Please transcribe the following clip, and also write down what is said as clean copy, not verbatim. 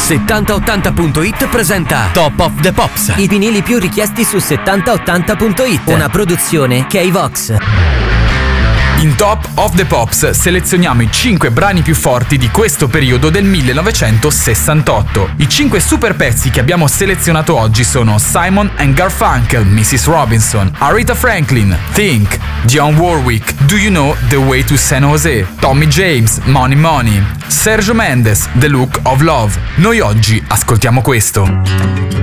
7080.it presenta Top of the Pops, i vinili più richiesti su 7080.it, una produzione K-Vox. In Top of the Pops selezioniamo i 5 brani più forti di questo periodo del 1968. I 5 super pezzi che abbiamo selezionato oggi sono Simon & Garfunkel, Mrs. Robinson, Aretha Franklin, Think, Dionne Warwick, Do You Know the Way to San Jose, Tommy James, Money Money, Sergio Mendes, The Look of Love. Noi oggi ascoltiamo questo.